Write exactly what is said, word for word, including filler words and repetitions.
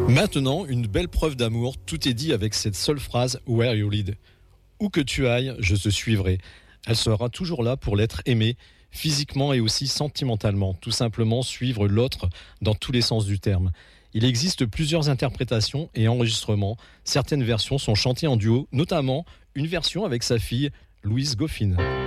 Maintenant, une belle preuve d'amour, tout est dit avec cette seule phrase « Where you lead ». Où que tu ailles, je te suivrai. Elle sera toujours là pour l'être aimée, physiquement et aussi sentimentalement. Tout simplement suivre l'autre dans tous les sens du terme. Il existe plusieurs interprétations et enregistrements. Certaines versions sont chantées en duo, notamment une version avec sa fille Louise Goffin.